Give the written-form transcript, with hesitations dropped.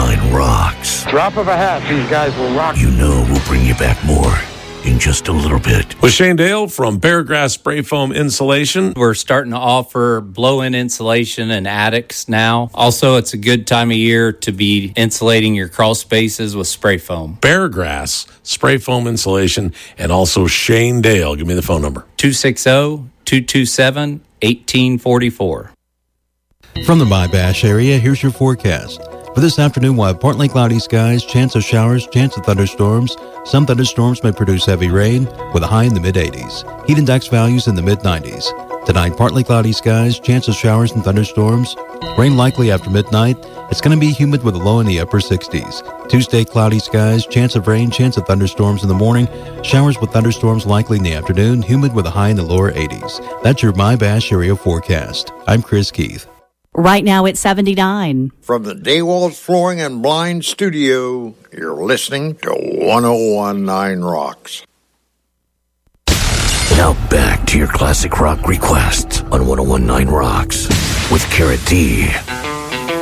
1019 rocks. Drop of a hat, these guys will rock. You know we'll bring you back more in just a little bit. With Shane Dale from Beargrass Spray Foam Insulation. We're starting to offer blow-in insulation in attics now. Also, it's a good time of year to be insulating your crawl spaces with spray foam. Beargrass Spray Foam Insulation, and also Shane Dale. Give me the phone number. 260-227-1844. From the My-Bash area, here's your forecast. For this afternoon, we'll have partly cloudy skies, chance of showers, chance of thunderstorms. Some thunderstorms may produce heavy rain, with a high in the mid-80s. Heat index values in the mid-90s. Tonight, partly cloudy skies, chance of showers and thunderstorms. Rain likely after midnight. It's going to be humid with a low in the upper 60s. Tuesday, cloudy skies, chance of rain, chance of thunderstorms in the morning. Showers with thunderstorms likely in the afternoon, humid with a high in the lower 80s. That's your My-Bash area forecast. I'm Chris Keith. Right now it's 79. From the Daywalls Flooring and Blind Studio, you're listening to 1019 Rocks. Now back to your classic rock requests on 1019 Rocks with Carrot D.